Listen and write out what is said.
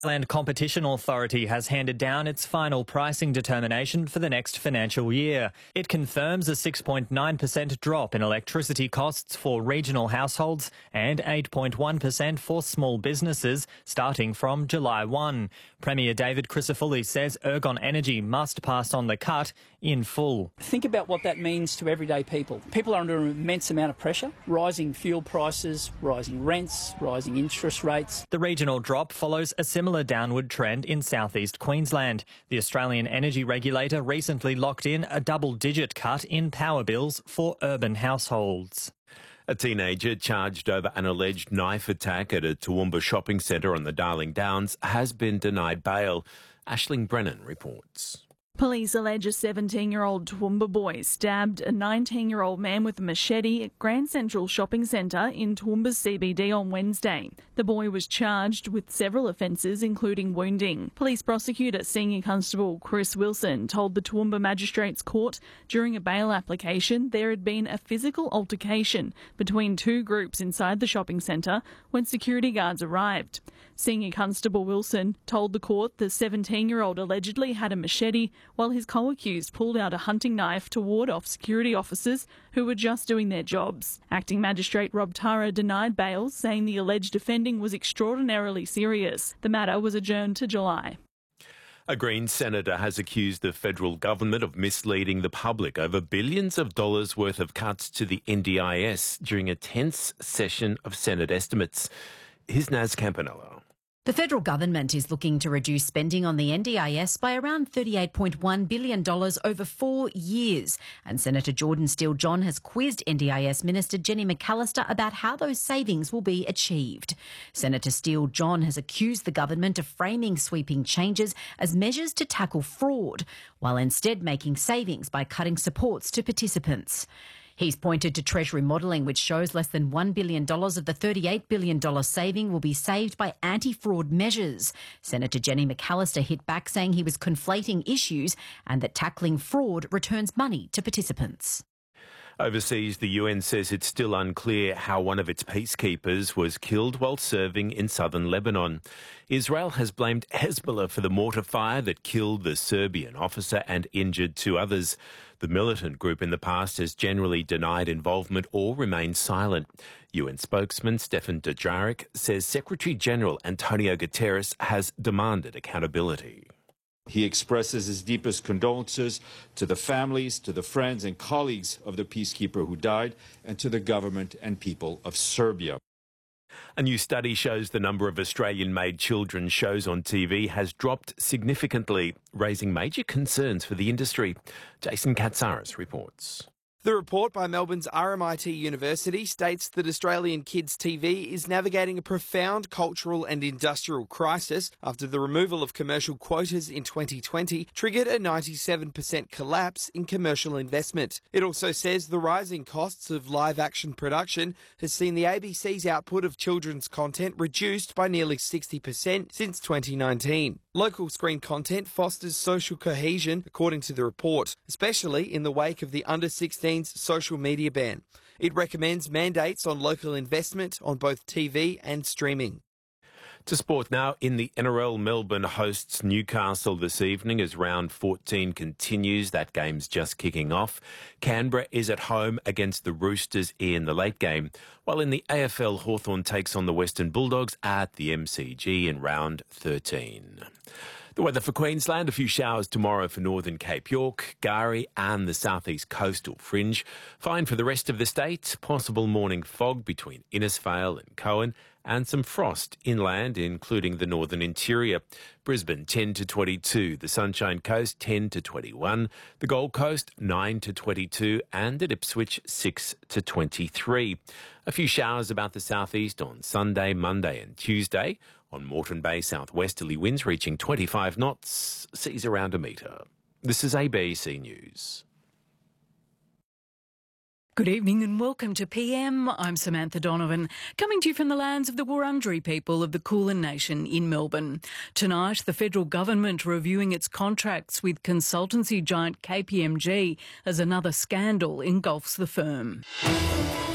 Land Competition Authority has handed down its final pricing determination for the next financial year. It confirms a 6.9% drop in electricity costs for regional households and 8.1% for small businesses starting from July 1. Premier David Crisafulli says Ergon Energy must pass on the cut in full. Think about what that means to everyday people. People are under an immense amount of pressure, rising fuel prices, rising rents, rising interest rates. The regional drop follows a similar downward trend in southeast Queensland. The Australian Energy Regulator recently locked in a double-digit cut in power bills for urban households. A teenager charged over an alleged knife attack at a Toowoomba shopping centre on the Darling Downs has been denied bail. Aisling Brennan reports. Police allege a 17-year-old Toowoomba boy stabbed a 19-year-old man with a machete at Grand Central Shopping Centre in Toowoomba's CBD on Wednesday. The boy was charged with several offences, including wounding. Police prosecutor Senior Constable Chris Wilson told the Toowoomba Magistrates Court during a bail application there had been a physical altercation between two groups inside the shopping centre when security guards arrived. Senior Constable Wilson told the court the 17-year-old allegedly had a machete while his co-accused pulled out a hunting knife to ward off security officers who were just doing their jobs. Acting Magistrate Rob Tara denied bail, saying the alleged offending was extraordinarily serious. The matter was adjourned to July. A Greens senator has accused the federal government of misleading the public over billions of dollars worth of cuts to the NDIS during a tense session of Senate estimates. Here's Naz Campanella. The federal government is looking to reduce spending on the NDIS by around $38.1 billion over 4 years. And Senator Jordan Steele-John has quizzed NDIS Minister Jenny McAllister about how those savings will be achieved. Senator Steele-John has accused the government of framing sweeping changes as measures to tackle fraud, while instead making savings by cutting supports to participants. He's pointed to Treasury modelling, which shows less than $1 billion of the $38 billion saving will be saved by anti-fraud measures. Senator Jenny McAllister hit back, saying he was conflating issues and that tackling fraud returns money to participants. Overseas, the UN says it's still unclear how one of its peacekeepers was killed while serving in southern Lebanon. Israel has blamed Hezbollah for the mortar fire that killed the Serbian officer and injured 2 others. The militant group in the past has generally denied involvement or remained silent. UN spokesman Stefan Dujarric says Secretary-General Antonio Guterres has demanded accountability. He expresses his deepest condolences to the families, to the friends and colleagues of the peacekeeper who died, and to the government and people of Serbia. A new study shows the number of Australian-made children's shows on TV has dropped significantly, raising major concerns for the industry. Jason Katsaris reports. The report by Melbourne's RMIT University states that Australian kids' TV is navigating a profound cultural and industrial crisis after the removal of commercial quotas in 2020 triggered a 97% collapse in commercial investment. It also says the rising costs of live-action production has seen the ABC's output of children's content reduced by nearly 60% since 2019. Local screen content fosters social cohesion, according to the report, especially in the wake of the under-16s social media ban. It recommends mandates on local investment on both TV and streaming. To sport now, in the NRL, Melbourne hosts Newcastle this evening as round 14 continues. That game's just kicking off. Canberra is at home against the Roosters in the late game, while in the AFL, Hawthorn takes on the Western Bulldogs at the MCG in round 13. The weather for Queensland, a few showers tomorrow for northern Cape York, K'gari and the southeast coastal fringe. Fine for the rest of the state, possible morning fog between Innisfail and Coen and some frost inland, including the northern interior. Brisbane 10 to 22, the Sunshine Coast 10 to 21, the Gold Coast 9 to 22 and at Ipswich 6 to 23. A few showers about the southeast on Sunday, Monday and Tuesday. On Moreton Bay, southwesterly winds reaching 25 knots, seas around a metre. This is ABC News. Good evening and welcome to PM. I'm Samantha Donovan, coming to you from the lands of the Wurundjeri people of the Kulin Nation in Melbourne. Tonight, the federal government reviewing its contracts with consultancy giant KPMG as another scandal engulfs the firm.